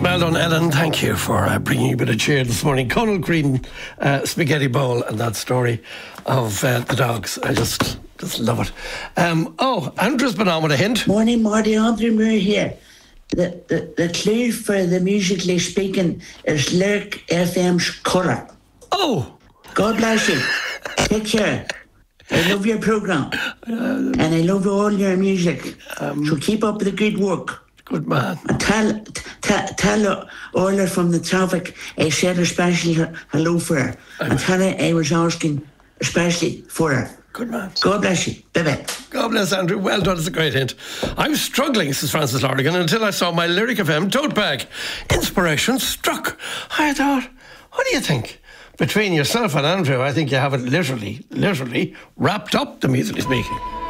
Well done, Ellen. Thank you for bringing a bit of cheer this morning. Conal Green spaghetti bowl and that story of the dogs. I just love it. Andrew's been on with a hint. Morning, Marty. Andrew Moore here. The clue for the musically speaking is Lyric FM's Colour. Oh! God bless you. Take care. I love your programme. And I love all your music. So keep up the good work. Good man. And tell Orla from the traffic I said a special hello for her. And tell her I was asking especially for her. Good man. God bless you. Bye-bye. God bless Andrew. Well done. It's a great hint. I was struggling, says Francis Lordigan, until I saw my Lyric FM tote bag. Inspiration struck. I thought, what do you think? Between yourself and Andrew, I think you have it literally wrapped up, the musically speaking.